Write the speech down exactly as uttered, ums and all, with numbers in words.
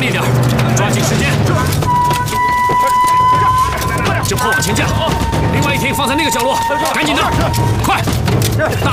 力点，抓紧时间。这炮往前架，另外一挺放在那个角落，赶紧的，快！大